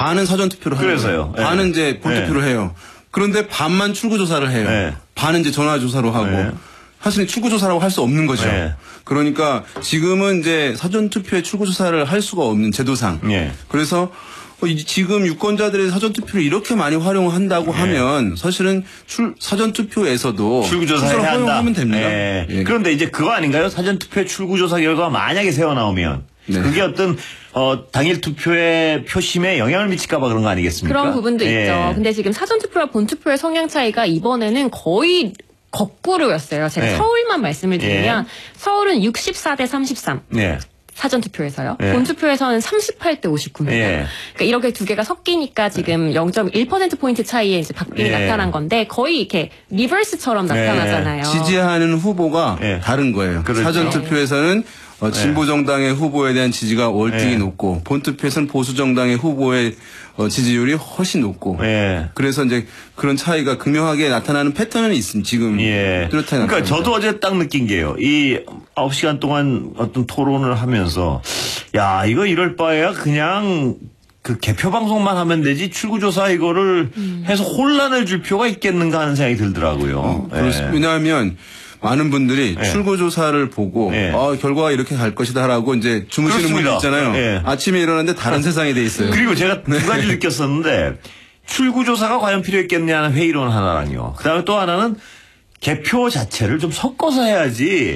반은 사전 투표를 하는 거예요. 반은 이제 본투표를 해요. 그런데 반만 출구 조사를 해요. 반은 이제 전화 조사로 하고. 사실은 출구 조사라고 할 수 없는 거죠. 그러니까 지금은 이제 사전 투표에 출구 조사를 할 수가 없는 제도상. 그래서 지금 유권자들의 사전 투표를 이렇게 많이 활용한다고 하면 사실은 사전 투표에서도 출구 조사를 허용하면 됩니다. 그런데 이제 그거 아닌가요? 사전 투표 출구 조사 결과가 만약에 새어 나오면 그게 어떤 당일 투표의 표심에 영향을 미칠까봐 그런 거 아니겠습니까? 그런 부분도 있죠. 근데 지금 사전 투표와 본 투표의 성향 차이가 이번에는 거의 거꾸로였어요. 제가 서울만 말씀을 드리면 서울은 64대 33. 사전 투표에서요. 본 투표에서는 38대 59입니다. 그러니까 이렇게 두 개가 섞이니까 지금 0.1%포인트 차이에 이제 바뀌게 나타난 건데 거의 이렇게 리버스처럼 나타나잖아요. 지지하는 후보가 다른 거예요. 그렇죠. 사전 투표에서는 진보 정당의 후보에 대한 지지가 월등히 높고 본 투표에서는 보수 정당의 후보의 지지율이 훨씬 높고 그래서 이제 그런 차이가 극명하게 나타나는 패턴은 있습니다. 지금 뚜렷하게 나타납니다. 그러니까 저도 어제 딱 느낀 게요. 이 9시간 동안 어떤 토론을 하면서 야 이거 이럴 바에야 그냥 그 개표 방송만 하면 되지 출구조사 이거를 해서 혼란을 줄 필요가 있겠는가 하는 생각이 들더라고요. 왜냐하면 많은 분들이 출구조사를 보고 결과가 이렇게 갈 것이다라고 이제 주무시는 분들 있잖아요. 아침에 일어났는데 다른 세상에 돼 있어요. 그리고 제가 두 가지 느꼈었는데 출구조사가 과연 필요했겠냐는 회의론 하나랑요. 그다음에 또 하나는 개표 자체를 좀 섞어서 해야지.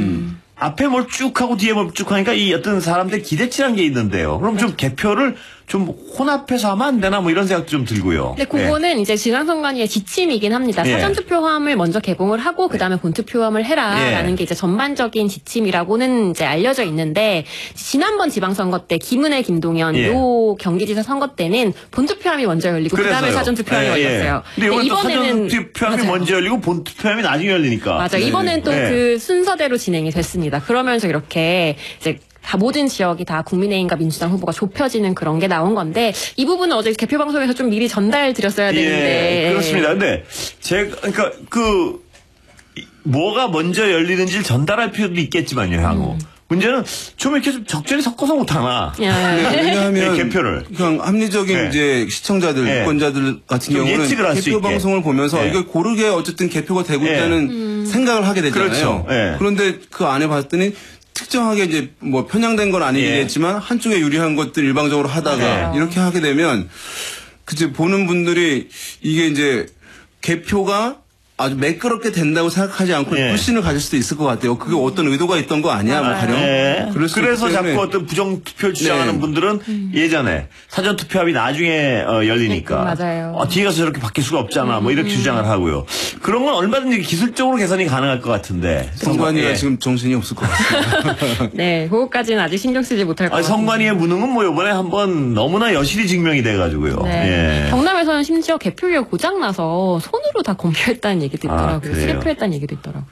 앞에 뭘 쭉 하고 뒤에 뭘 쭉 하니까 이 어떤 사람들 기대치란 게 있는데요. 그럼 좀 개표를 좀 혼합해서 하면 안 되나 뭐 이런 생각도 좀 들고요. 근데 그거는 이제 지방선관위의 지침이긴 합니다. 사전투표함을 먼저 개봉을 하고 그다음에 본투표함을 해라라는 게 이제 전반적인 지침이라고는 이제 알려져 있는데 지난번 지방선거 때 김은혜, 김동연 요 경기지사 선거 때는 본투표함이 먼저 열리고 그다음에 사전투표함이 열렸어요. 근데 이번에는 사전투표함이 먼저 열리고 본투표함이 나중에 열리니까. 맞아요. 이번엔 또 그 순서대로 진행이 됐습니다. 그러면서 이렇게 이제 다 모든 지역이 다 국민의힘과 민주당 후보가 좁혀지는 그런 게 나온 건데 이 부분은 어제 개표 방송에서 좀 미리 전달드렸어야 되는데. 그렇습니다. 근데 제가 그러니까 그 뭐가 먼저 열리는지를 전달할 필요도 있겠지만요, 향후. 문제는 좀 이렇게 좀 적절히 섞어서 못하나. 왜냐하면 개표를 그냥 합리적인 이제 시청자들, 유권자들 같은 경우는 개표 방송을 보면서 이걸 고르게 어쨌든 개표가 되고 있다는 생각을 하게 되잖아요. 그런데 그 안에 봤더니 특정하게 이제 뭐 편향된 건 아니겠지만 한쪽에 유리한 것들 일방적으로 하다가 이렇게 하게 되면 그제 보는 분들이 이게 이제 개표가 아주 매끄럽게 된다고 생각하지 않고 불신을 가질 수도 있을 것 같아요. 그게 어떤 의도가 있던 거 아니야, 뭐 가령. 그래서 자꾸 어떤 부정투표 주장하는 분들은 예전에 사전투표함이 나중에 열리니까 뒤에 가서 저렇게 바뀔 수가 없잖아, 뭐 이렇게 주장을 하고요. 그런 건 얼마든지 기술적으로 개선이 가능할 것 같은데. 선관위가 지금 정신이 없을 것 같습니다. 네, 그거까지는 아직 신경 쓰지 못할 것 같아요. 선관위의 무능은 뭐 이번에 한번 너무나 여실히 증명이 돼가지고요. 경남에서는 심지어 개표율 고장나서 손으로 다 검표했다는 얘기도 있더라고요. 스리프했다는 얘기도 있더라고요.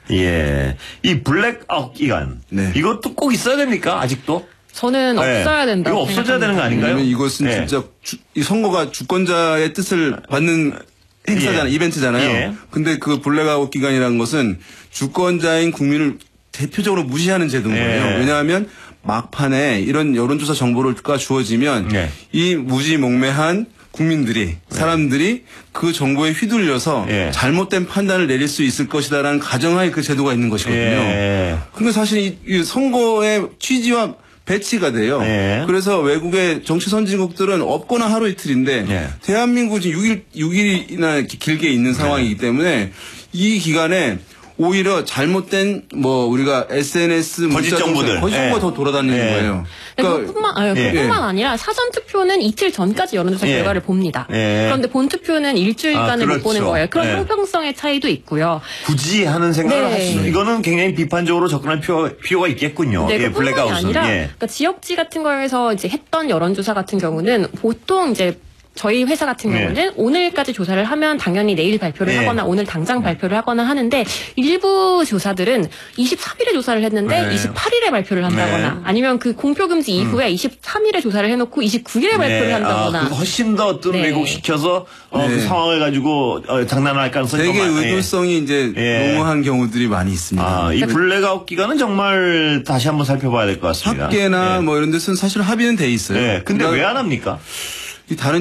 이 블랙아웃 기간 이것도 꼭 있어야 됩니까? 아직도? 저는 없어야 된다고 이거 없어져야 되는 거 아닌가요? 이것은 진짜 이 선거가 주권자의 뜻을 받는 행사잖아요. 이벤트잖아요. 근데 그 블랙아웃 기간이라는 것은 주권자인 국민을 대표적으로 무시하는 제도인 거예요. 왜냐하면 막판에 이런 여론조사 정보가 주어지면 이 무지몽매한 국민들이 사람들이 그 정보에 휘둘려서 잘못된 판단을 내릴 수 있을 것이다라는 가정하에 그 제도가 있는 것이거든요. 근데 사실 이 선거의 취지와 배치가 돼요. 그래서 외국의 정치 선진국들은 없거나 하루 이틀인데 대한민국은 지금 6일이나 길게 있는 상황이기 때문에 이 기간에 오히려 잘못된 뭐 우리가 SNS 거짓 정보들 거짓 정보가 더 돌아다니는 거예요. 그러니까 그뿐만 아니라 사전 투표는 이틀 전까지 여론조사 결과를 봅니다. 그런데 본 투표는 일주일간을 못 보는 거예요. 그런 형평성의 차이도 있고요. 굳이 하는 생각을 할 수, 이거는 굉장히 비판적으로 접근할 필요가 있겠군요. 그뿐만이 아니라 그러니까 지역지 같은 거에서 이제 했던 여론조사 같은 경우는 보통 이제 저희 회사 같은 경우는 오늘까지 조사를 하면 당연히 내일 발표를 하거나 오늘 당장 발표를 하거나 하는데 일부 조사들은 23일에 조사를 했는데 28일에 발표를 한다거나 아니면 그 공표금지 이후에 23일에 조사를 해놓고 29일에 발표를 한다거나 훨씬 더 어떤 왜곡시켜서 그 상황을 가지고 장난을 할 가능성이 되게 의도성이 이제 농후한 경우들이 많이 있습니다. 이 블랙아웃 기간은 정말 다시 한번 살펴봐야 될 것 같습니다. 학계나 뭐 이런 데서는 사실 합의는 돼 있어요. 근데 왜 안 합니까? 이 다른